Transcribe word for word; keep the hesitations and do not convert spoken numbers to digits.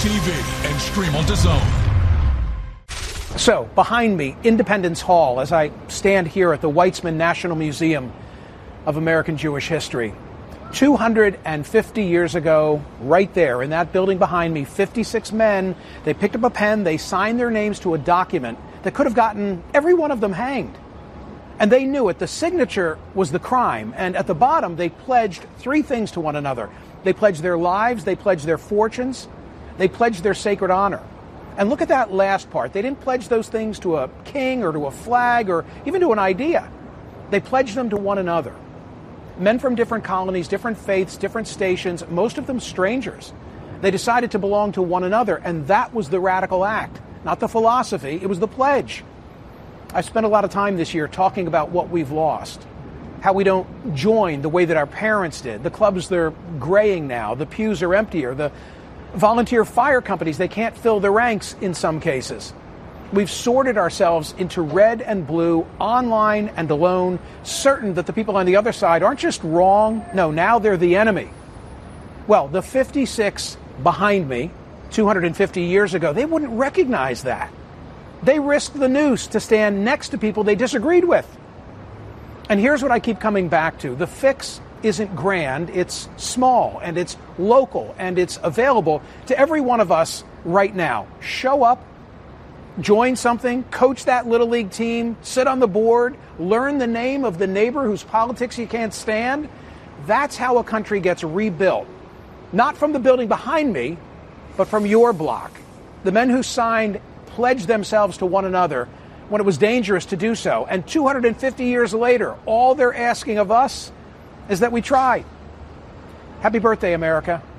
V and stream on DAZN. So, behind me, Independence Hall, as I stand here at the Weizmann National Museum of American Jewish History. two hundred fifty years ago, right there in that building behind me, fifty-six men, they picked up a pen, they signed their names to a document that could have gotten every one of them hanged. And they knew it. The signature was the crime. And at the bottom, they pledged three things to one another. They pledged their lives, they pledged their fortunes, they pledged their sacred honor. And look at that last part. They didn't pledge those things to a king or to a flag or even to an idea. They pledged them to one another. Men from different colonies, different faiths, different stations, most of them strangers. They decided to belong to one another, and that was the radical act, not the philosophy, it was the pledge. I've spent a lot of time this year talking about what we've lost, how we don't join the way that our parents did. The clubs, they're graying now, the pews are emptier, the volunteer fire companies, they can't fill the ranks in some cases. We've sorted ourselves into red and blue, online and alone, certain that the people on the other side aren't just wrong, no, now they're the enemy. Well, the fifty-six behind me, two hundred fifty years ago, they wouldn't recognize that. They risked the noose to stand next to people they disagreed with. And here's what I keep coming back to. The fix isn't grand, it's small, and it's local, and it's available to every one of us right now. Show up, join something, coach that Little League team, sit on the board, learn the name of the neighbor whose politics you can't stand. That's how a country gets rebuilt. Not from the building behind me, but from your block. The men who signed pledged themselves to one another when it was dangerous to do so. And two hundred fifty years later, all they're asking of us is that we try. Happy birthday, America.